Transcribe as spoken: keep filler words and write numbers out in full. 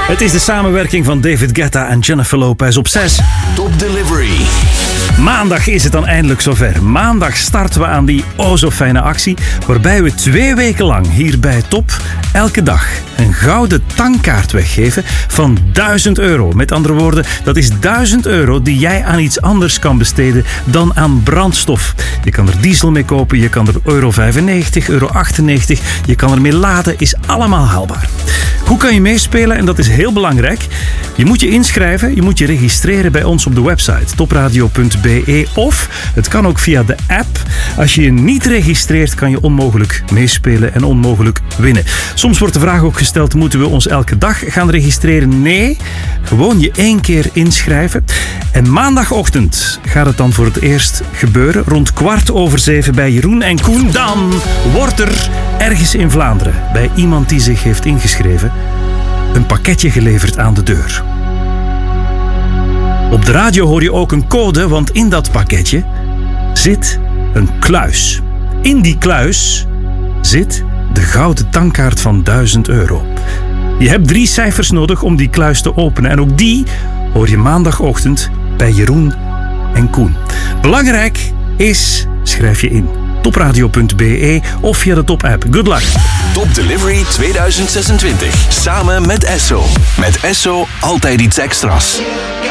Het is de samenwerking van David Guetta en Jennifer Lopez op zes. Top Delivery. Maandag is het dan eindelijk zover. Maandag starten we aan die o zo fijne actie, waarbij we twee weken lang hier bij Top elke dag een gouden tankkaart weggeven van duizend euro. Met andere woorden, dat is duizend euro die jij aan iets anders kan besteden dan aan brandstof. Je kan er diesel mee kopen, je kan er euro vijfennegentig, euro achtennegentig, je kan ermee laden, is allemaal haalbaar. Hoe kan je meespelen? En dat is heel belangrijk. Je moet je inschrijven, je moet je registreren bij ons op de website topradio punt b e of het kan ook via de app. Als je je niet registreert, kan je onmogelijk meespelen en onmogelijk winnen. Soms wordt de vraag ook gesteld, moeten we ons elke dag gaan registreren? Nee, gewoon je één keer inschrijven. En maandagochtend gaat het dan voor het eerst gebeuren. Rond kwart over zeven bij Jeroen en Koen. Dan wordt er ergens in Vlaanderen, bij iemand die zich heeft ingeschreven, een pakketje geleverd aan de deur. Op de radio hoor je ook een code, want in dat pakketje zit een kluis. In die kluis zit de gouden tankkaart van duizend euro. Je hebt drie cijfers nodig om die kluis te openen. En ook die hoor je maandagochtend bij Jeroen en Koen. Belangrijk is, schrijf je in. topradio punt b e of via de Top-app. Good luck! Top Delivery tweeduizend zesentwintig. Samen met Esso. Met Esso altijd iets extra's.